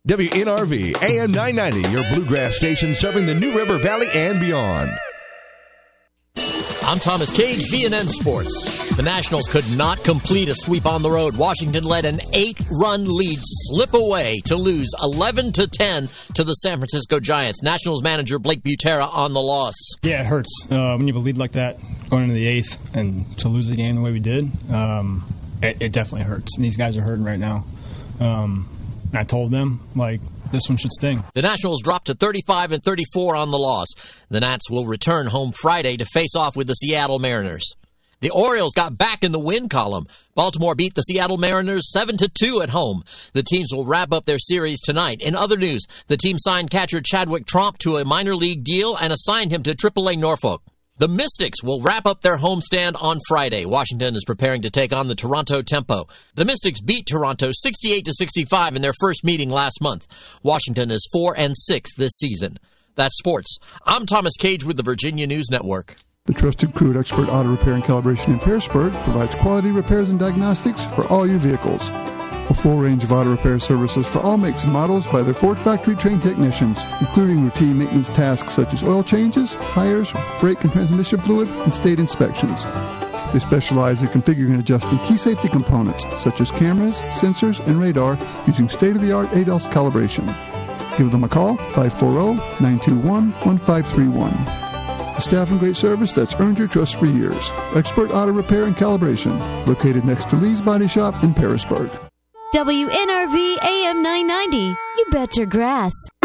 WNRV AM 990, your bluegrass station serving the New River Valley and beyond. I'm Thomas Cage, VNN Sports. The Nationals could not complete a sweep on the road. Washington let an 8-run lead slip away to lose 11-10 to the San Francisco Giants. Nationals manager Blake Butera on the loss. Yeah, it hurts when you have a lead like that going into the 8th and to lose the game the way we did. It definitely hurts. And these guys are hurting right now. I told them, this one should sting. The Nationals dropped to 35-34 on the loss. The Nats will return home Friday to face off with the Seattle Mariners. The Orioles got back in the win column. Baltimore beat the Seattle Mariners 7-2 at home. The teams will wrap up their series tonight. In other news, the team signed catcher Chadwick Tromp to a minor league deal and assigned him to AAA Norfolk. The Mystics will wrap up their homestand on Friday. Washington is preparing to take on the Toronto Tempo. The Mystics beat Toronto 68-65 in their first meeting last month. Washington is 4-6 this season. That's sports. I'm Thomas Cage with the Virginia News Network. The trusted crew at Expert Auto Repair and Calibration in Pearisburg provides quality repairs and diagnostics for all your vehicles. A full range of auto repair services for all makes and models by their Ford factory-trained technicians, including routine maintenance tasks such as oil changes, tires, brake and transmission fluid, and state inspections. They specialize in configuring and adjusting key safety components such as cameras, sensors, and radar using state-of-the-art ADAS calibration. Give them a call, 540-921-1531. A staff and great service that's earned your trust for years. Expert Auto Repair and Calibration, located next to Lee's Body Shop in Pearisburg. WNRV AM 990. You bet your grass.